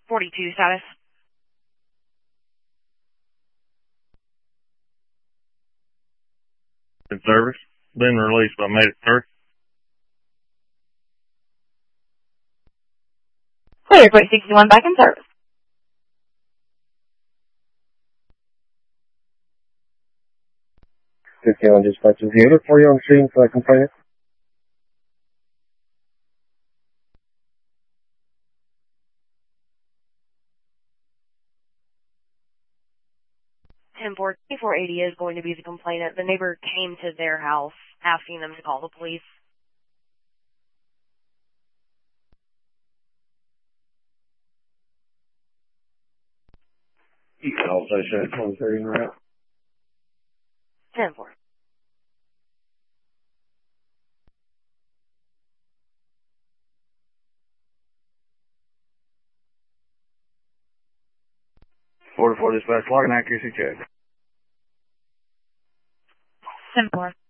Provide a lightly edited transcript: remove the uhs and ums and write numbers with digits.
42 status. In service. Been released by Medic 3. Clear, 61 back in service. 51 dispatches unit for you on scene for that complaint. Ten 480 is going to be the complainant. The neighbor came to their house asking them to call the police. You can also show 130 route. 10-4. Dispatch log and accuracy check. 10-4.